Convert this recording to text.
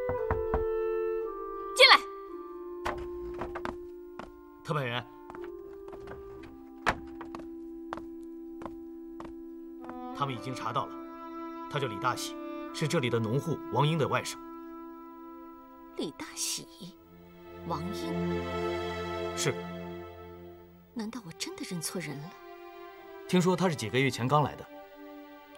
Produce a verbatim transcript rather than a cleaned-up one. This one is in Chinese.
进来。 特派员，他们已经查到了，他叫李大喜，是这里的农户王英的外甥。 李大喜，王英。 是。 难道我真的认错人了？ 听说他是几个月前刚来的，